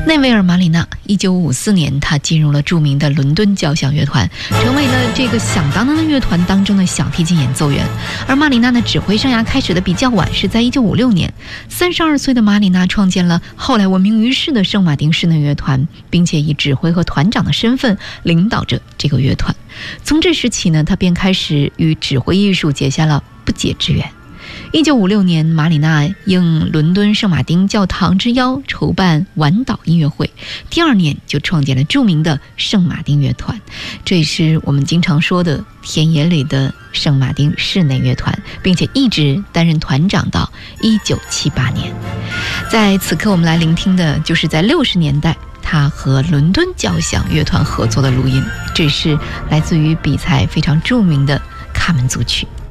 内维尔·马里纳1954年他进入了著名的伦敦交响乐团，成为了这个响当当的乐团当中的小提琴演奏员。而马里纳的指挥生涯开始的比较晚，是在1956年。32岁的马里纳创建了后来闻名于世的圣马丁室内乐团，并且以指挥和团长的身份领导着这个乐团。从这时起呢，他便开始与指挥艺术结下了不解之缘。1956年，马里纳应伦敦圣马丁教堂之邀筹办晚岛音乐会，第二年就创建了著名的圣马丁乐团，这也是我们经常说的田野里的圣马丁室内乐团，并且一直担任团长到1978年。在此刻我们来聆听的就是在60年代他和伦敦交响乐团合作的录音，这是来自于比才非常著名的卡门组曲。